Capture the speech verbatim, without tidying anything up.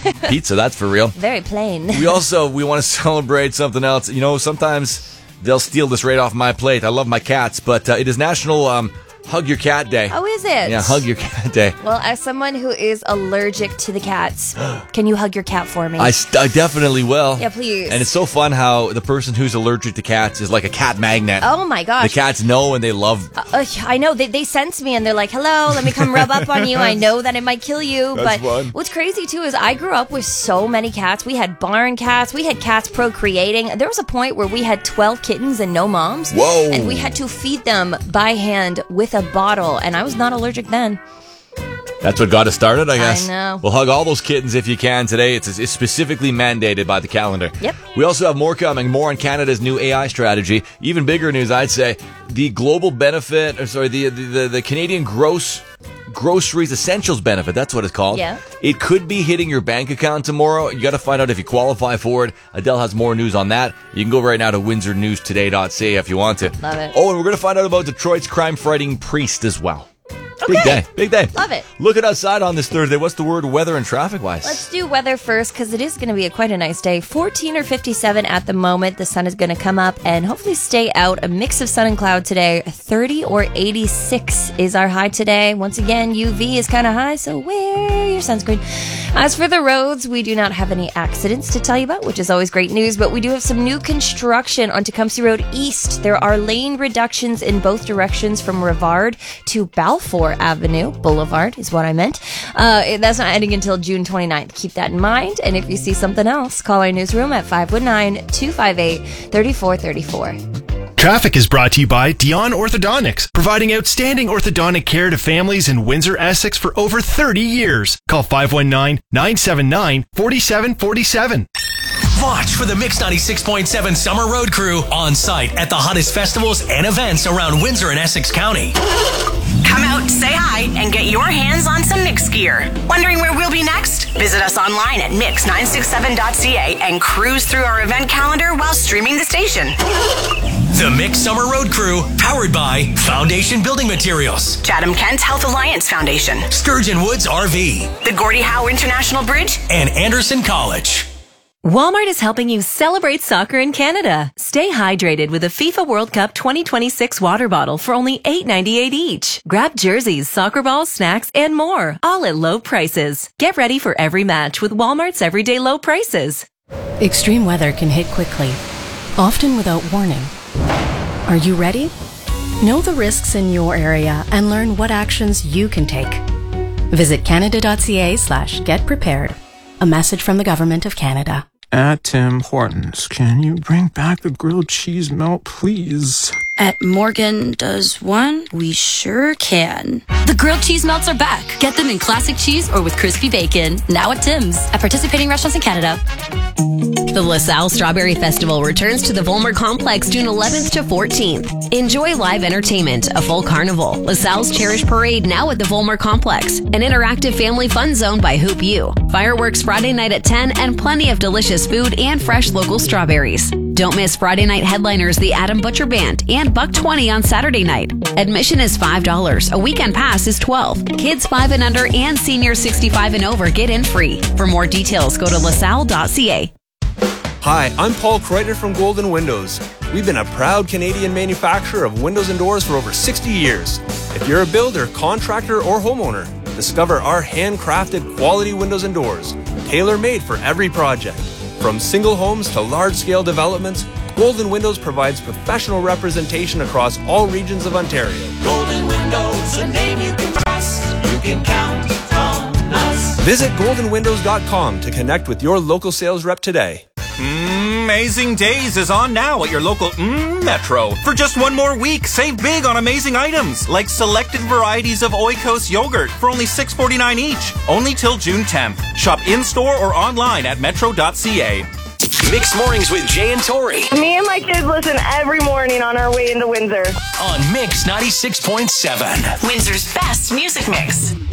Pizza, that's for real. Very plain. We also, we want to celebrate something else. You know, sometimes they'll steal this right off my plate. I love my cats, but uh, it is National um, Hug Your Cat Day. Oh, is it? Yeah, Hug Your Cat Day. Well, as someone who is allergic to the cats, can you hug your cat for me? I, st- I definitely will. Yeah, please. And it's so fun how the person who's allergic to cats is like a cat magnet. Oh, my gosh. The cats know and they love. Uh, uh, I know. They, they sense me and they're like, hello, let me come rub up on you. I know that it might kill you. That's but fun. What's crazy, too, is I grew up with so many cats. We had barn cats. We had cats procreating. There was a point where we had twelve kittens and no moms. Whoa. And we had to feed them by hand with a bottle. And I was not allergic then. That's what got us started, I guess. I know. We'll hug all those kittens if you can today. It's, it's specifically mandated by the calendar. Yep. We also have more coming, more on Canada's new A I strategy. Even bigger news, I'd say, the global benefit, or sorry, the, the, the, the Canadian gross groceries essentials benefit. That's what it's called. Yeah. It could be hitting your bank account tomorrow. You got to find out if you qualify for it. Adele has more news on that. You can go right now to windsor news today dot c a if you want to. Love it. Oh, and we're going to find out about Detroit's crime-fighting priest as well. Okay. Big day. Big day. Love it. Looking outside on this Thursday, what's the word weather and traffic-wise? Let's do weather first because it is going to be a quite a nice day. fourteen or fifty-seven at the moment. The sun is going to come up and hopefully stay out. A mix of sun and cloud today. thirty or eighty-six is our high today. Once again, U V is kind of high, so wear your sunscreen. As for the roads, we do not have any accidents to tell you about, which is always great news, but we do have some new construction on Tecumseh Road East. There are lane reductions in both directions from Rivard to Balfour Avenue. Boulevard is what I meant. Uh, that's not ending until June twenty-ninth. Keep that in mind. And if you see something else, call our newsroom at five one nine, two five eight, three four three four. Traffic is brought to you by Dion Orthodontics, providing outstanding orthodontic care to families in Windsor, Essex for over thirty years. Call five one nine, nine seven nine, four seven four seven. Watch for the Mix ninety-six point seven Summer Road Crew on site at the hottest festivals and events around Windsor and Essex County. Come out, say hi, and get your hands on some Mix gear. Wondering where we'll be next? Visit us online at mix nine six seven dot c a and cruise through our event calendar while streaming the station. The Mix Summer Road Crew, powered by Foundation Building Materials, Chatham Kent Health Alliance Foundation, Sturgeon Woods R V, the Gordie Howe International Bridge, and Anderson College. Walmart is helping you celebrate soccer in Canada. Stay hydrated with a FIFA World Cup twenty twenty-six water bottle for only eight ninety-eight each. Grab jerseys, soccer balls, snacks, and more, all at low prices. Get ready for every match with Walmart's everyday low prices. Extreme weather can hit quickly, often without warning. Are you ready? Know the risks in your area and learn what actions you can take. Visit canada.ca slash get prepared. A message from the Government of Canada. At Tim Hortons, can you bring back the grilled cheese melt, please? At Morgan Does One, we sure can. The grilled cheese melts are back. Get them in classic cheese or with crispy bacon. Now at Tim's. At participating restaurants in Canada. The LaSalle Strawberry Festival returns to the Volmer Complex June eleventh to fourteenth. Enjoy live entertainment, a full carnival, LaSalle's Cherish Parade now at the Volmer Complex, an interactive family fun zone by Hoop U, fireworks Friday night at ten, and plenty of delicious food and fresh local strawberries. Don't miss Friday night headliners The Adam Butcher Band and Buck twenty on Saturday night. Admission is five dollars. A weekend pass is twelve dollars. Kids five and under and seniors sixty-five and over get in free. For more details, go to lasalle dot c a. Hi, I'm Paul Kreuter from Golden Windows. We've been a proud Canadian manufacturer of windows and doors for over sixty years. If you're a builder, contractor, or homeowner, discover our handcrafted quality windows and doors, tailor-made for every project. From single homes to large-scale developments, Golden Windows provides professional representation across all regions of Ontario. Golden Windows, a name you can trust. You can count on us. Visit golden windows dot com to connect with your local sales rep today. Amazing Days is on now at your local mm, Metro. For just one more week, save big on amazing items like selected varieties of Oikos yogurt for only six forty-nine each. Only till June tenth. Shop in-store or online at metro dot c a. Mixed Mornings with Jay and Tori. Me and my kids listen every morning on our way into Windsor. On Mix ninety-six point seven. Windsor's best music mix.